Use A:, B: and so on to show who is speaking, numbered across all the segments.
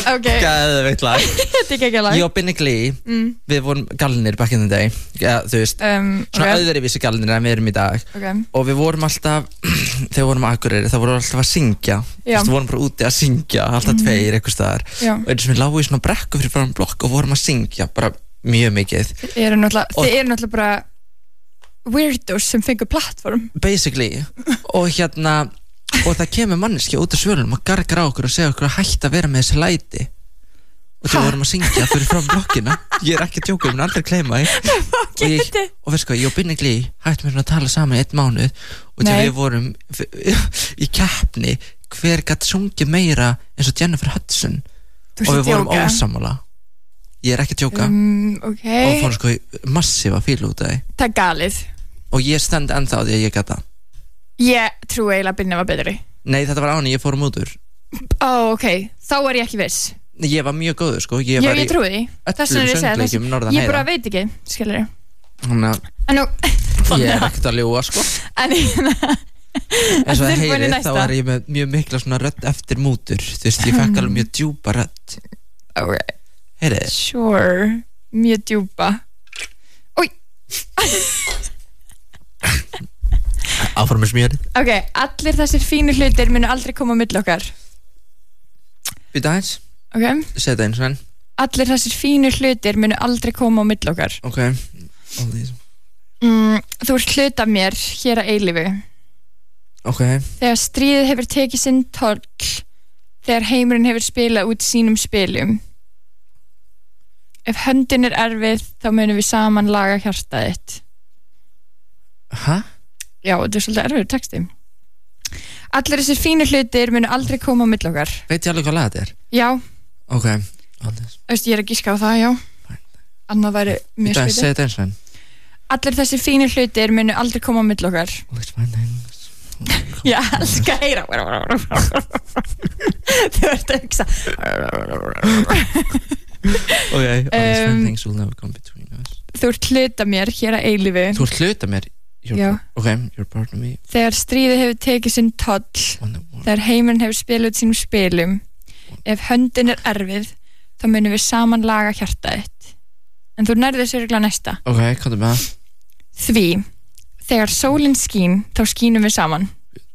A: Okay.
B: Geðveikt lag.
A: Þetta ekki lag.
B: Ég og Binni Glee, við vorum galnir back in the day. Ja, þú veist, svona öðruvísi galnir en við erum í dag. Og við vorum alltaf, þegar við vorum á Akureyri, þá vorum við alltaf að syngja. Þú veist, við vorum bara úti að syngja, alltaf tveir einhvers staðar. Og eins og við lágum í svona brekku fyrir framan blokk og vorum að syngja, bara mjög mikið.
A: Þið eru náttúrulega bara weirdos sem fengur plattform.
B: Basically. Og og það kemur manneskja út af svölunum og gargar á okkur og segja okkur að hætta að vera með þessi læti og við vorum að syngja fyrir fram blokkina. Ég er ekki að djóka, ég mun aldrei gleyma og veist hvað, ég og Binni Glee hættum við að tala saman í 1 mánuð og þegar við vorum í keppni hver gat sungið meira eins og Jennifer Hudson og við vorum ósammála. Ég er ekki að djóka og fórum sko massífa fíl út af því.
A: Það er galið
B: og ég stend ennþá á því að ég gata.
A: Ég trúi eiginlega að Binni var betri.
B: Nei, þetta var áni, ég fór út úr.
A: Ok, þá er ég ekki viss.
B: Ég var mjög góður, sko.
A: Ég trúi því. Þess vegna söngleikjum
B: norðan
A: heiða. Ég bara veit ekki, skilur ég.
B: Ég er ekkert að ljúga, sko. Eins og það heyri, þá var ég með mjög mikla svona rödd eftir mútur. Þú veist, ég fekk alveg mjög djúpa rödd. Heyrið þið?
A: Sure, mjög djúpa. Új!
B: Áfram með smjörið.
A: Ok, allir þessir fínu hlutir munu aldrei koma á milli okkar.
B: Býta eins.
A: Ok.
B: Segð það eins og enn.
A: Allir þessir fínu hlutir munu aldrei koma á milli okkar.
B: Ok.
A: Þú ert hluti af mér hér að eilífu.
B: Ok.
A: Þegar stríðið hefur tekið sinn toll, þegar heimurinn hefur spilað út sínum spilum. Ef höndin er erfið, þá munum við saman laga hjartað þitt.
B: Hæ?
A: Já, þetta er svolítið erfiður texti. Allir þessir fínu hlutir munu aldrei koma á milli okkar.
B: Veit ég alveg hvað lag þetta er?
A: Já.
B: Ok.
A: Ég er að giska á það, já. Annað væri mjög skrítið.
B: Segð þetta eins og enn.
A: Allir þessir fínu hlutir munu aldrei koma á milli okkar. Já, elska að heyra. Þú ert að hugsa.
B: Ok, all these fine things will never come between us.
A: Þú ert hluti af mér hér að eilífu.
B: Þú ert hluti af mér? You're part of me.
A: Þegar stríðið hefur tekið sinn toll, þegar heimurinn hefur spilað út sínum spilum, ef höndin er erfið, þá munum við saman laga hjartað þitt. En þú nærðir þessu örugglega næsta.
B: Ok, hvað er með það?
A: Því, þegar sólin skín, þá skínum við saman.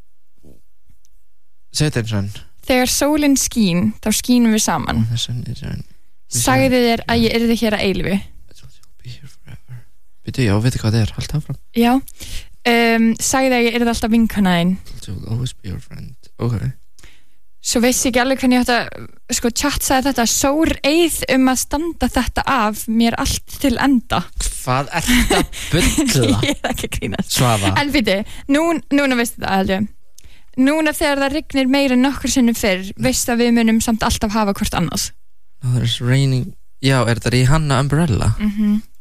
B: Segð þetta eins og enn.
A: Þegar sólin skín, þá skínum við saman. Sagði þér að ég yrði hér að eilífu.
B: Býtu, já, veitu hvað það er, halda áfram.
A: Já, sagði að ég yrði alltaf vinkona þín.
B: Always be your friend, ok.
A: Svo veist ekki alveg hvernig ég átt að, chat sagði þetta, sór eið að standa þetta af mér allt til enda.
B: Hvað er þetta bulla?
A: Ég er ekki að grínast.
B: Svafa.
A: En býtu, núna veistu það, held ég. Núna þegar það rignir meira en nokkur sinnum fyrr, veistu að við munum samt alltaf hafa hvort annað.
B: There's raining, já, er þetta í Hanna Umbrella?